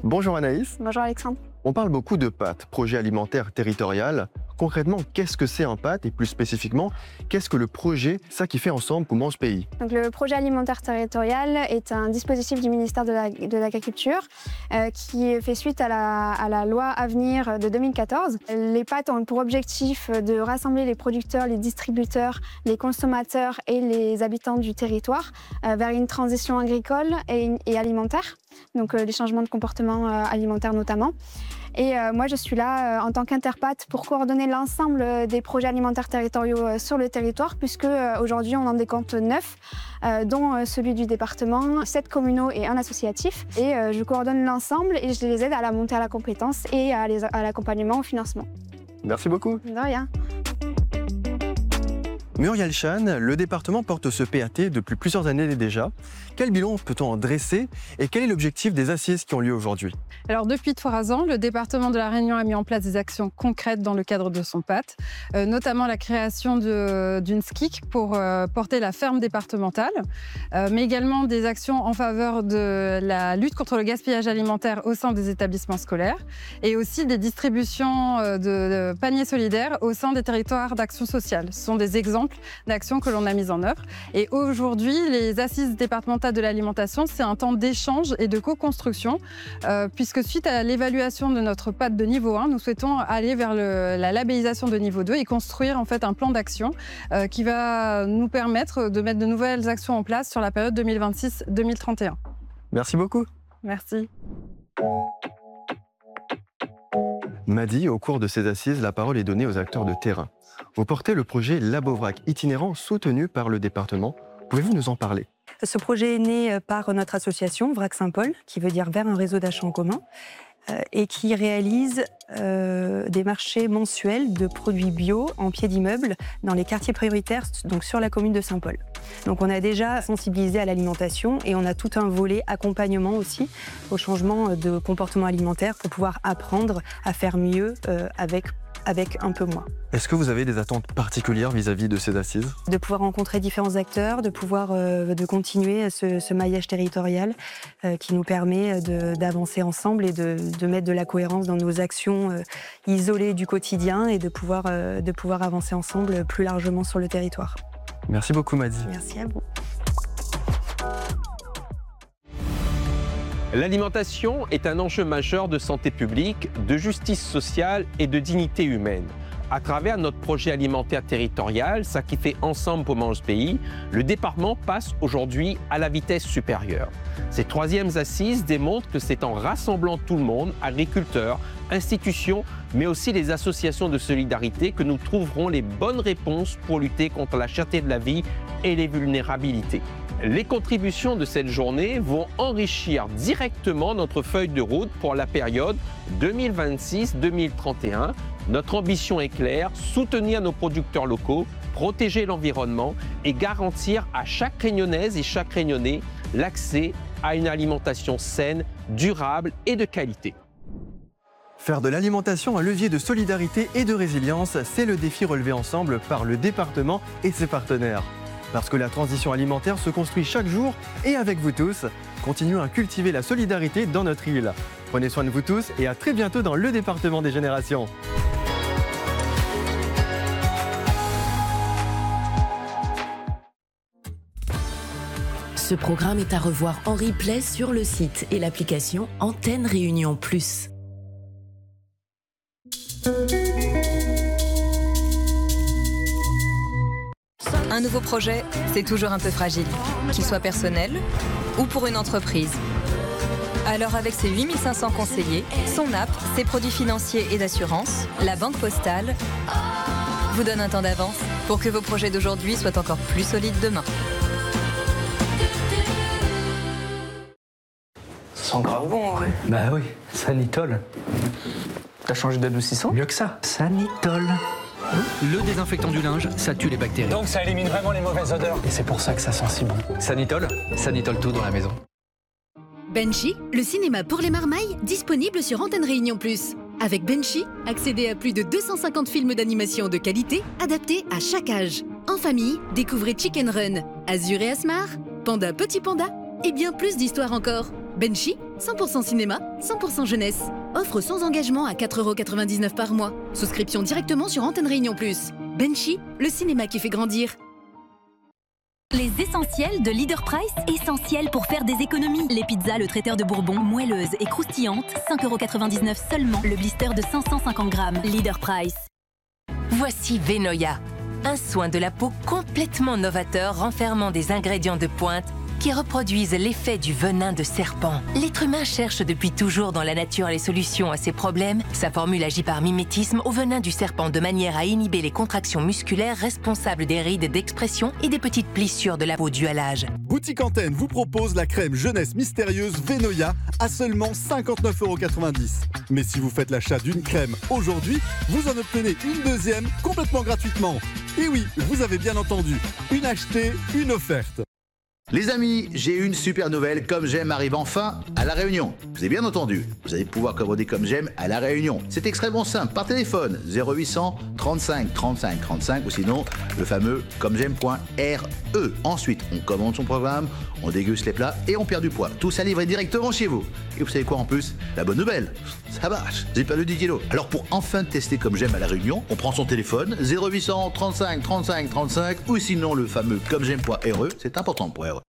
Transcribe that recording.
Bonjour Anaïs. Bonjour Alexandre. On parle beaucoup de PAT, projet alimentaire territorial. Concrètement, qu'est-ce que c'est un PAT et plus spécifiquement, qu'est-ce que le projet Ça qui fait ensemble pour ce pays? Donc, le projet alimentaire territorial est un dispositif du ministère de l'Agriculture qui fait suite à la loi Avenir de 2014. Les PAT ont pour objectif de rassembler les producteurs, les distributeurs, les consommateurs et les habitants du territoire vers une transition agricole et alimentaire, donc les changements de comportement alimentaire notamment. Et moi, je suis là en tant qu'interpat pour coordonner l'ensemble des projets alimentaires territoriaux sur le territoire, puisque aujourd'hui, on en décompte 9, dont celui du département, 7 communaux et 1 associatif. Et je coordonne l'ensemble et je les aide à la montée à la compétence et à l'accompagnement au financement. Merci beaucoup. De rien. Muriel Chan, le département porte ce PAT depuis plusieurs années déjà. Quel bilan peut-on en dresser et quel est l'objectif des assises qui ont lieu aujourd'hui? Alors depuis 3 ans, le département de La Réunion a mis en place des actions concrètes dans le cadre de son PAT, notamment la création d'une SCIC pour porter la ferme départementale, mais également des actions en faveur de la lutte contre le gaspillage alimentaire au sein des établissements scolaires et aussi des distributions de paniers solidaires au sein des territoires d'action sociale. Ce sont des exemples d'actions que l'on a mises en œuvre. Et aujourd'hui, les assises départementales de l'alimentation, c'est un temps d'échange et de co-construction, puisque suite à l'évaluation de notre PAT de niveau 1, nous souhaitons aller vers la labellisation de niveau 2 et construire en fait un plan d'action qui va nous permettre de mettre de nouvelles actions en place sur la période 2026-2031. Merci beaucoup. Merci. Madi, au cours de ces assises, la parole est donnée aux acteurs de terrain. Vous portez le projet Labovrac itinérant soutenu par le département. Pouvez-vous nous en parler? Ce projet est né par notre association VRAC Saint-Paul, qui veut dire vers un réseau d'achat en commun, et qui réalise des marchés mensuels de produits bio en pied d'immeuble dans les quartiers prioritaires, donc sur la commune de Saint-Paul. Donc on a déjà sensibilisé à l'alimentation et on a tout un volet accompagnement aussi au changement de comportement alimentaire pour pouvoir apprendre à faire mieux avec un peu moins. Est-ce que vous avez des attentes particulières vis-à-vis de ces assises? De pouvoir rencontrer différents acteurs, de pouvoir de continuer ce maillage territorial qui nous permet d'avancer ensemble et de mettre de la cohérence dans nos actions isolées du quotidien et de pouvoir avancer ensemble plus largement sur le territoire. Merci beaucoup Madi. Merci à vous. L'alimentation est un enjeu majeur de santé publique, de justice sociale et de dignité humaine. À travers notre projet alimentaire territorial, ça qui fait ensemble pour manger pays, le département passe aujourd'hui à la vitesse supérieure. Ces 3e assises démontrent que c'est en rassemblant tout le monde, agriculteurs, institutions, mais aussi les associations de solidarité, que nous trouverons les bonnes réponses pour lutter contre la cherté de la vie et les vulnérabilités. Les contributions de cette journée vont enrichir directement notre feuille de route pour la période 2026-2031. Notre ambition est claire, soutenir nos producteurs locaux, protéger l'environnement et garantir à chaque Réunionnaise et chaque Réunionnais l'accès à une alimentation saine, durable et de qualité. Faire de l'alimentation un levier de solidarité et de résilience, c'est le défi relevé ensemble par le département et ses partenaires. Parce que la transition alimentaire se construit chaque jour et avec vous tous, continuons à cultiver la solidarité dans notre île. Prenez soin de vous tous et à très bientôt dans le département des générations. Ce programme est à revoir en replay sur le site et l'application Antenne Réunion Plus. Un nouveau projet, c'est toujours un peu fragile, qu'il soit personnel ou pour une entreprise. Alors avec ses 8500 conseillers, son app, ses produits financiers et d'assurance, la Banque Postale vous donne un temps d'avance pour que vos projets d'aujourd'hui soient encore plus solides demain. Ça sent grave bon en vrai. Bah oui, Sanitol. T'as changé d'adoucissant? Mieux que ça. Sanitol. Le désinfectant du linge, ça tue les bactéries. Donc ça élimine vraiment les mauvaises odeurs. Et c'est pour ça que ça sent si bon. Sanitol, Sanitol tout dans la maison. Benchy, le cinéma pour les marmailles, disponible sur Antenne Réunion Plus. Avec Benchy, accédez à plus de 250 films d'animation de qualité, adaptés à chaque âge. En famille, découvrez Chicken Run, Azur et Asmar, Panda Petit Panda, et bien plus d'histoires encore. Benchy, 100% cinéma, 100% jeunesse. Offre sans engagement à 4,99 € par mois. Souscription directement sur Antenne Réunion Plus. Benchy, le cinéma qui fait grandir. Les essentiels de Leader Price, essentiels pour faire des économies. Les pizzas Le Traiteur de Bourbon, moelleuses et croustillantes, 5,99 € seulement. Le blister de 550 grammes. Leader Price. Voici Venoya, un soin de la peau complètement novateur renfermant des ingrédients de pointe qui reproduisent l'effet du venin de serpent. L'être humain cherche depuis toujours dans la nature les solutions à ses problèmes. Sa formule agit par mimétisme au venin du serpent de manière à inhiber les contractions musculaires responsables des rides d'expression et des petites plissures de la peau dues à l'âge. Boutique Antenne vous propose la crème jeunesse mystérieuse Venoya à seulement 59,90 €. Mais si vous faites l'achat d'une crème aujourd'hui, vous en obtenez une deuxième complètement gratuitement. Et oui, vous avez bien entendu, une achetée, une offerte. Les amis, j'ai une super nouvelle, Comme J'aime arrive enfin à La Réunion. Vous avez bien entendu, vous allez pouvoir commander Comme J'aime à La Réunion. C'est extrêmement simple, par téléphone, 0800 35 35 35 ou sinon le fameux commej'aime.re. Ensuite, on commande son programme, on déguste les plats et on perd du poids. Tout ça livré directement chez vous. Et vous savez quoi en plus? La bonne nouvelle, ça marche, j'ai perdu 10 kilos. Alors pour enfin tester Comme J'aime à La Réunion, on prend son téléphone, 0800 35 35 35 ou sinon le fameux commej'aime.re, c'est important pour RE.